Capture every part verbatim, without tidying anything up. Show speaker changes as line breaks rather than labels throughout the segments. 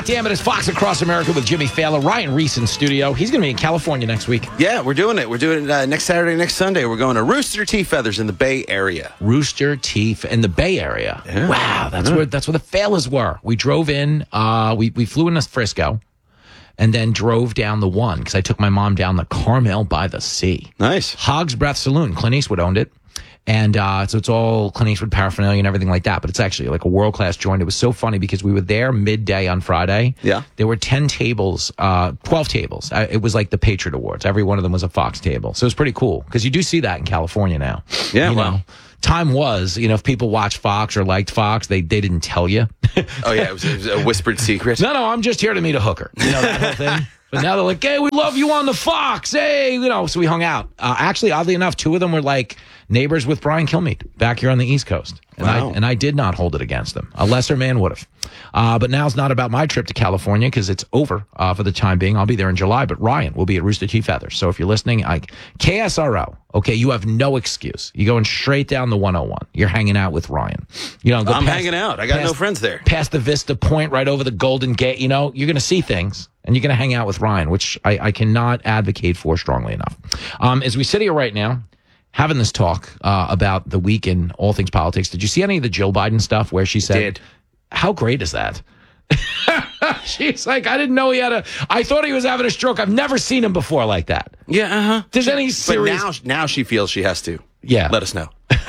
damn it, it's Fox Across America with Jimmy Fallon. Ryan Reese in studio. He's going to be in California next week.
Yeah, we're doing it. We're doing it uh, next Saturday, next Sunday. We're going to Rooster Tea Feathers in the Bay Area.
Rooster Tea in the Bay Area.
Yeah.
Wow, that's
Yeah.
where that's where the Fallers were. We drove in. Uh, we we flew into Frisco, and then drove down the one because I took my mom down the Carmel by the Sea.
Nice.
Hog's Breath Saloon. Clint Eastwood owned it. And uh, so it's all Clint Eastwood paraphernalia and everything like that. But it's actually like a world-class joint. It was so funny because we were there midday on Friday.
Yeah.
There were ten tables, uh, twelve tables. Uh, it was like the Patriot Awards. Every one of them was a Fox table. So it was pretty cool because you do see that in California now.
Yeah,
you
wow.
know, time was, you know, if people watched Fox or liked Fox, they, they didn't tell you.
Oh, yeah, it was, it was a whispered secret.
No, no, I'm just here to meet a hooker. You know, that whole thing. But now they're like, hey, we love you on the Fox. Hey, you know, so we hung out. Uh, actually, oddly enough, two of them were like neighbors with Brian Kilmeade back here on the East Coast. And,
Wow.
I, and I did not hold it against them. A lesser man would have. Uh, but now it's not about my trip to California because it's over uh, for the time being. I'll be there in July, but Ryan will be at Rooster Tea Feathers. So if you're listening, I, K S R O, okay, you have no excuse. You're going straight down the one oh one. You're hanging out with Ryan. You know, go
I'm
past-
hanging out. I got
past-
no friends there.
Past the Vista Point, right over the Golden Gate. You know, you're going to see things. And you're going to hang out with Ryan, which I, I cannot advocate for strongly enough. Um, as we sit here right now, having this talk uh, about the week in all things politics, did you see any of the Jill Biden stuff where she said,
Did.
how great is that? She's like, I didn't know he had a, I thought he was having a stroke. I've never seen him before like that.
Yeah, uh-huh.
There's any
But
serious.
now, now she feels she has to.
Yeah.
Let us know.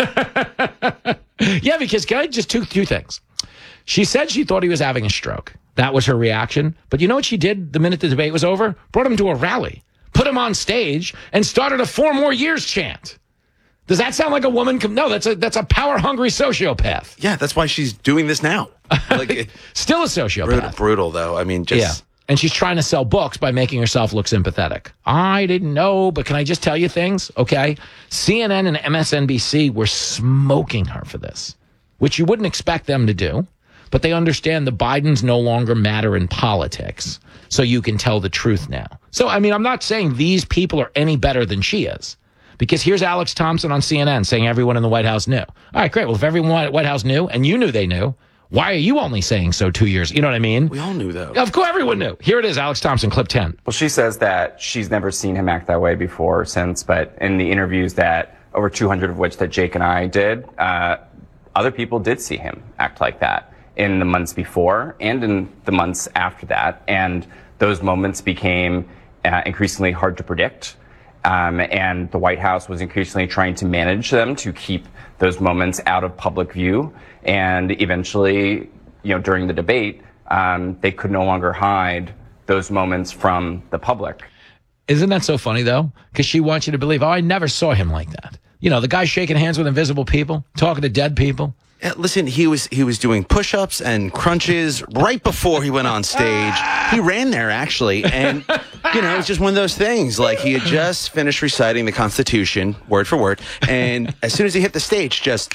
Yeah, because can I just two, two things? She said she thought he was having a stroke. That was her reaction. But you know what she did the minute the debate was over? Brought him to a rally, put him on stage, and started a four more years chant. Does that sound like a woman? Com- no, that's a that's a power-hungry sociopath.
Yeah, that's why she's doing this now. Like, it-
Still a sociopath.
brutal, brutal, though. I mean, just...
Yeah. And she's trying to sell books by making herself look sympathetic. I didn't know, but can I just tell you things? Okay. C N N and M S N B C were smoking her for this, which you wouldn't expect them to do. But they understand the Bidens no longer matter in politics. So you can tell the truth now. So, I mean, I'm not saying these people are any better than she is. Because here's Alex Thompson on C N N saying everyone in the White House knew. All right, great. Well, if everyone at White House knew and you knew they knew, why are you only saying so two years? You know what I mean?
We all knew, though.
Of course, everyone knew. Here it is, Alex Thompson, clip ten.
Well, she says that she's never seen him act that way before or since, but in the interviews that, over two hundred of which that Jake and I did, uh, other people did see him act like that in the months before and in the months after that. And those moments became uh, increasingly hard to predict. Um, and the White House was increasingly trying to manage them to keep those moments out of public view. And eventually, you know, during the debate, um, they could no longer hide those moments from the public.
Isn't that so funny, though? Because she wants you to believe, oh, I never saw him like that. You know, the guy shaking hands with invisible people, talking to dead people.
Yeah, listen, he was he was doing push-ups and crunches right before he went on stage. He ran there, actually, and, you know, it's just one of those things. Like, he had just finished reciting the Constitution, word for word, and as soon as he hit the stage, just...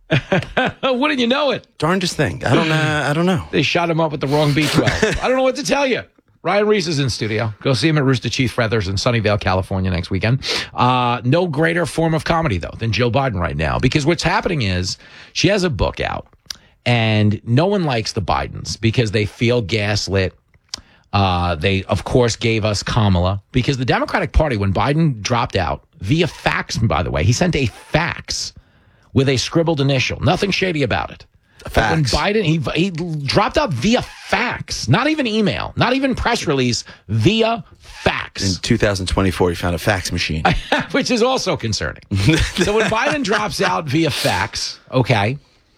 Wouldn't you know it?
darndest thing. I don't know. I don't know.
They shot him up with the wrong B twelve. I don't know what to tell you. Ryan Reese is in studio. Go see him at Rooster Teeth Feathers in Sunnyvale, California next weekend. Uh, no greater form of comedy, though, than Jill Biden right now. Because what's happening is she has a book out, and no one likes the Bidens because they feel gaslit. Uh, they, of course, gave us Kamala because the Democratic Party, when Biden dropped out via fax, by the way, he sent a fax with a scribbled initial. Nothing shady about it. But when
Fax.
Biden, he, he dropped out via fax, not even email, not even press release, via
In
fax,
two thousand twenty-four, he found a fax machine.
which is also concerning. So when Biden drops out via fax, okay,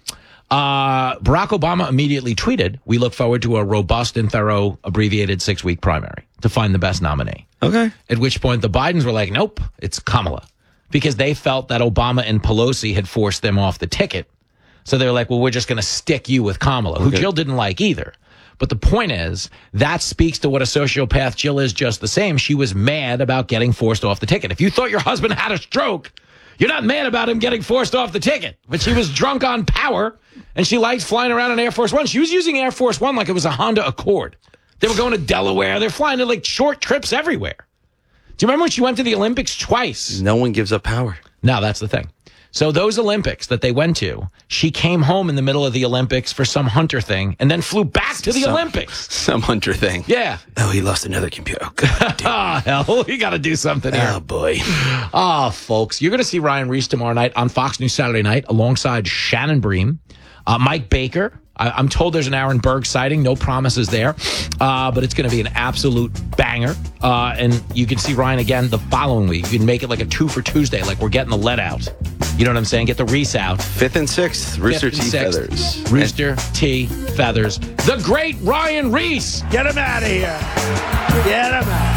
uh, Barack Obama immediately tweeted, we look forward to a robust and thorough abbreviated six-week primary to find the best nominee.
Okay.
At which point the Bidens were like, nope, it's Kamala. Because they felt that Obama and Pelosi had forced them off the ticket. So they were like, well, we're just going to stick you with Kamala, who
Okay.
Jill didn't like either. But the point is, that speaks to what a sociopath Jill is just the same. She was mad about getting forced off the ticket. If you thought your husband had a stroke, you're not mad about him getting forced off the ticket. But she was drunk on power, and she liked flying around in Air Force One. She was using Air Force One like it was a Honda Accord. They were going to Delaware. They're flying to like short trips everywhere. Do you remember when she went to the Olympics twice?
No one gives up power.
No, that's the thing. So those Olympics that they went to, she came home in the middle of the Olympics for some hunter thing and then flew back to the
Some-
Olympics.
Some hunter thing.
Yeah.
Oh, he lost another computer. Oh, God damn.
Oh, hell, we got to do something here.
Oh, boy.
Oh, folks, you're going to see Ryan Reese tomorrow night on Fox News Saturday night alongside Shannon Bream, uh, Mike Baker. I, I'm told there's an Aaron Berg sighting. No promises there, uh, but it's going to be an absolute banger. Uh, and you can see Ryan again the following week. You can make it like a two for Tuesday, like we're getting the lead out. You know what I'm saying? Get the Reese out.
Fifth and sixth, Rooster
Fifth
T.
and sixth,
Feathers.
Rooster T. Feathers. The great Ryan Reese.
Get him out of here. Get him out.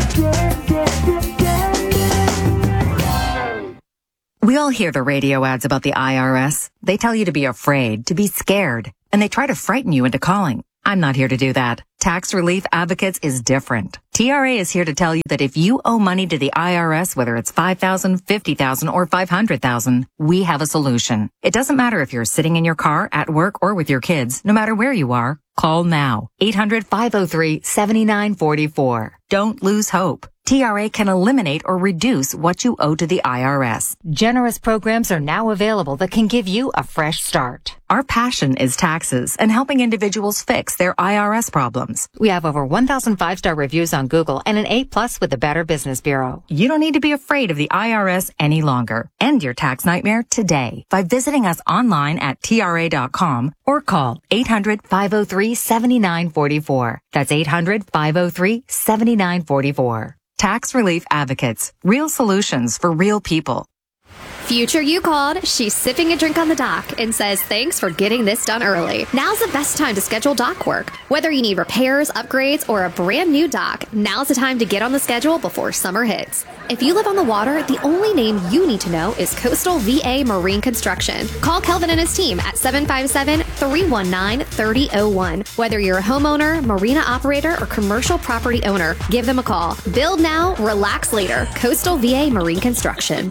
We all hear the radio ads about the I R S. They tell you to be afraid, to be scared, and they try to frighten you into calling. I'm not here to do that. Tax Relief Advocates is different. T R A is here to tell you that if you owe money to the I R S, whether it's five thousand dollars, fifty thousand dollars, or five hundred thousand dollars, we have a solution. It doesn't matter if you're sitting in your car, at work, or with your kids. No matter where you are, call now. eight hundred, five oh three, seven nine four four. Don't lose hope. T R A can eliminate or reduce what you owe to the I R S. Generous programs are now available that can give you a fresh start. Our passion is taxes and helping individuals fix their I R S problems. We have over one thousand five-star reviews on Google and an A plus with the Better Business Bureau. You don't need to be afraid of the I R S any longer. End your tax nightmare today by visiting us online at T R A dot com or call eight hundred, five oh three, seven nine four four. That's eight hundred, five oh three, seven nine four four. Tax Relief Advocates. Real solutions for real people.
Future you called. She's sipping a drink on the dock and says thanks for getting this done early. Now's the best time to schedule dock work. Whether you need repairs, upgrades, or a brand new dock, now's the time to get on the schedule before summer hits. If you live on the water, the only name you need to know is Coastal V A Marine Construction. Call Kelvin and his team at seven five seven, three one nine, three oh one. Whether you're a homeowner, marina operator, or commercial property owner, give them a call. Build now, relax later. Coastal V A Marine Construction.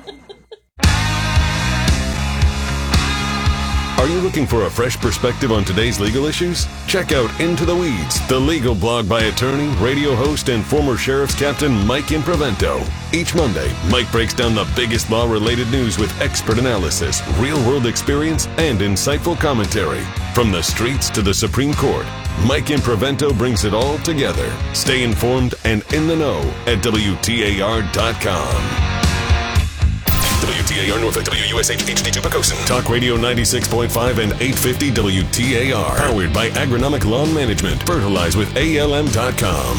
Are you looking for a fresh perspective on today's legal issues? Check out Into the Weeds, the legal blog by attorney, radio host, and former Sheriff's Captain Mike Imprevento. Each Monday, Mike breaks down the biggest law-related news with expert analysis, real-world experience, and insightful commentary. From the streets to the Supreme Court, Mike Imprevento brings it all together. Stay informed and in the know at W T A R dot com. W T A R Norfolk, W U S H H D two Pocosin. Talk Radio ninety-six point five and eight fifty W T A R. Powered by Agronomic Lawn Management. Fertilize with A L M dot com.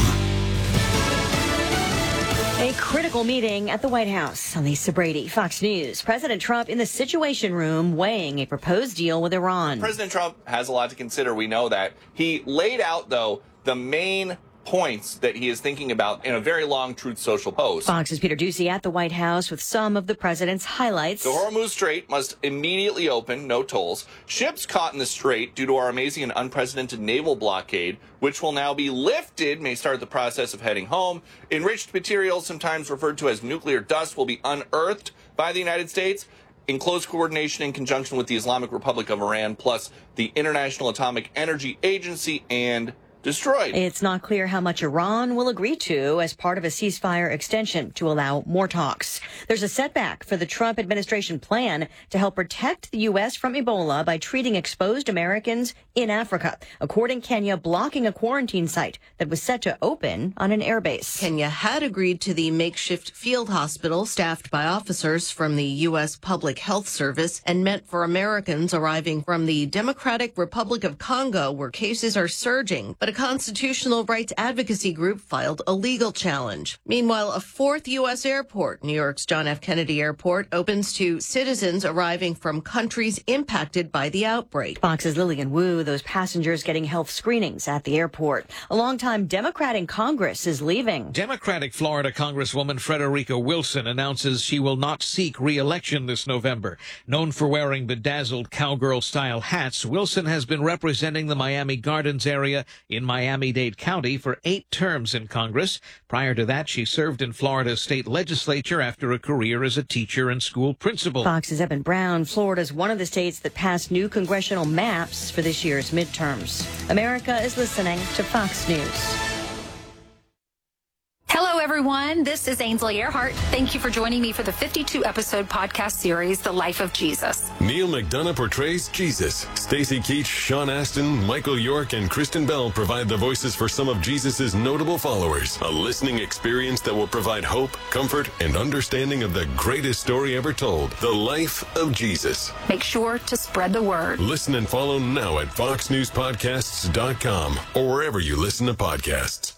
A critical meeting at the White House. On Lisa Brady, Fox News. President Trump in the Situation Room weighing a proposed deal with Iran.
President Trump has a lot to consider. We know that. He laid out, though, the main points that he is thinking about in a very long Truth Social post.
Fox's Peter Doocy at the White House with some of the president's highlights.
The Hormuz Strait must immediately open, no tolls. Ships caught in the strait due to our amazing and unprecedented naval blockade, which will now be lifted, may start the process of heading home. Enriched materials, sometimes referred to as nuclear dust, will be unearthed by the United States in close coordination in conjunction with the Islamic Republic of Iran, plus the International Atomic Energy Agency, and destroyed.
It's not clear how much Iran will agree to as part of a ceasefire extension to allow more talks. There's a setback for the Trump administration plan to help protect the U S from Ebola by treating exposed Americans in Africa. A court in Kenya blocking a quarantine site that was set to open on an airbase.
Kenya had agreed to the makeshift field hospital staffed by officers from the U S Public Health Service and meant for Americans arriving from the Democratic Republic of Congo, where cases are surging. But a constitutional rights advocacy group filed a legal challenge. Meanwhile, a fourth U S airport, New York's John F. Kennedy Airport, opens to citizens arriving from countries impacted by the outbreak.
Fox's Lillian Wu, those passengers getting health screenings at the airport. A longtime Democrat in Congress is leaving.
Democratic Florida Congresswoman Frederica Wilson announces she will not seek re-election this November. Known for wearing bedazzled cowgirl-style hats, Wilson has been representing the Miami Gardens area in Miami-Dade County for eight terms in Congress. Prior to that, she served in Florida's state legislature after a career as a teacher and school principal.
Fox's Eben Brown. Florida is one of the states that passed new congressional maps for this year's midterms. America is listening to Fox News.
Hello, everyone. everyone. This is Ainsley Earhart. Thank you for joining me for the fifty-two episode podcast series, The Life of Jesus.
Neil McDonough portrays Jesus. Stacey Keach, Sean Astin, Michael York, and Kristen Bell provide the voices for some of Jesus' notable followers. A listening experience that will provide hope, comfort, and understanding of the greatest story ever told, The Life of Jesus.
Make sure to spread the word.
Listen and follow now at fox news podcasts dot com or wherever you listen to podcasts.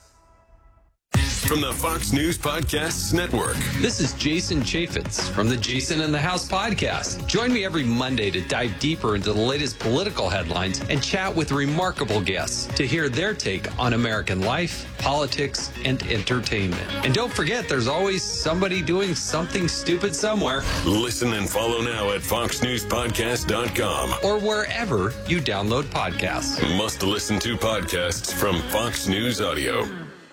From the Fox News Podcasts Network.
This is Jason Chaffetz from the Jason in the House podcast. Join me every Monday to dive deeper into the latest political headlines and chat with remarkable guests to hear their take on American life, politics, and entertainment. And don't forget, there's always somebody doing something stupid somewhere.
Listen and follow now at fox news podcast dot com
or wherever you download podcasts.
Must listen to podcasts from Fox News Audio.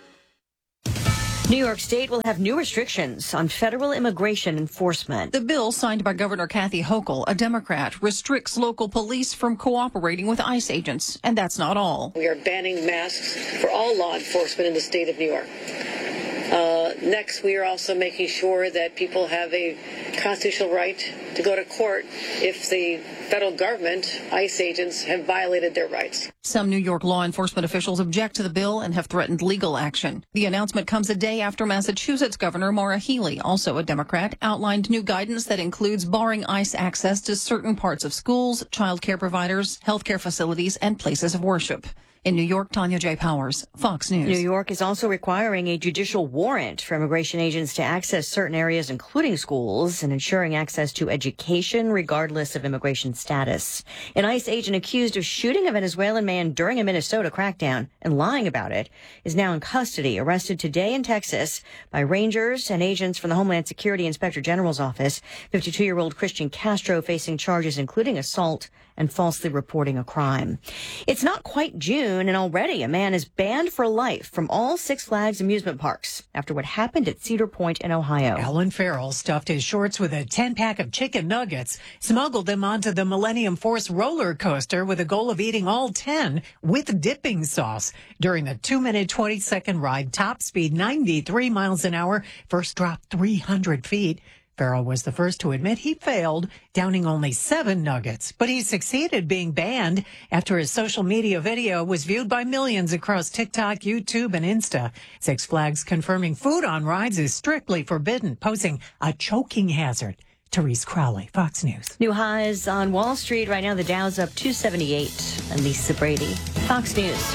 New York State will have new restrictions on federal immigration enforcement.
The bill signed by Governor Kathy Hochul, a Democrat, restricts local police from cooperating with ICE agents. And that's not all.
We are banning masks for all law enforcement in the state of New York. Uh, next, we are also making sure that people have a constitutional right to go to court if the federal government, ICE agents, have violated their rights.
Some New York law enforcement officials object to the bill and have threatened legal action. The announcement comes a day after Massachusetts Governor Maura Healey, also a Democrat, outlined new guidance that includes barring ICE access to certain parts of schools, child care providers, healthcare facilities, and places of worship. In New York, Tanya J. Powers, Fox News.
New York is also requiring a judicial warrant for immigration agents to access certain areas, including schools, and ensuring access to education regardless of immigration status. An ICE agent accused of shooting a Venezuelan man during a Minnesota crackdown and lying about it is now in custody, arrested today in Texas by Rangers and agents from the Homeland Security Inspector General's office. fifty-two-year-old Christian Castro facing charges including assault and falsely reporting a crime. It's not quite June, and already a man is banned for life from all Six Flags amusement parks after what happened at Cedar Point in Ohio.
Alan Farrell stuffed his shorts with a ten-pack of chicken nuggets, smuggled them onto the Millennium Force roller coaster with the goal of eating all ten with dipping sauce. During the two-minute, twenty-second ride, top speed ninety-three miles an hour, first drop three hundred feet. Farrell was the first to admit he failed, downing only seven nuggets. But he succeeded being banned after his social media video was viewed by millions across TikTok, YouTube, and Insta. Six Flags confirming food on rides is strictly forbidden, posing a choking hazard. Therese Crowley, Fox News.
New highs on Wall Street right now. The Dow's up two seventy-eight. I'm Lisa Brady, Fox News.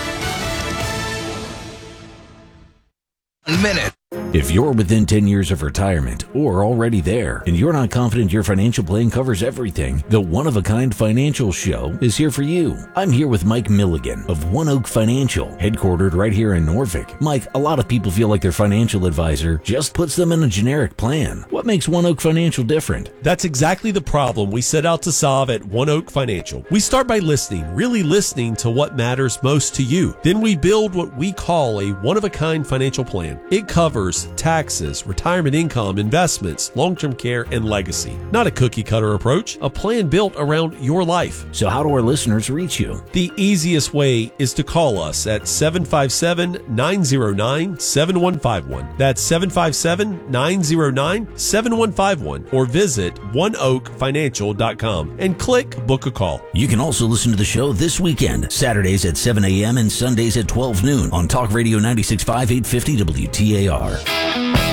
Minute. If you're within ten years of retirement or already there and you're not confident your financial plan covers everything, the One of a Kind Financial Show is here for you. I'm here with Mike Milligan of One Oak Financial, headquartered right here in Norfolk. Mike, a lot of people feel like their financial advisor just puts them in a generic plan. What makes One Oak Financial different?
That's exactly the problem we set out to solve at One Oak Financial. We start by listening, really listening to what matters most to you. Then we build what we call a one-of-a-kind financial plan. It covers taxes, retirement income, investments, long-term care, and legacy. Not a cookie-cutter approach, a plan built around your life.
So how do our listeners reach you?
The easiest way is to call us at seven five seven, nine zero nine, seven one five one. That's seven five seven, nine zero nine, seven one five one. Or visit one oak financial dot com and click Book a Call.
You can also listen to the show this weekend, Saturdays at seven a.m. and Sundays at twelve noon on Talk Radio ninety-six point five, eight fifty W T A R.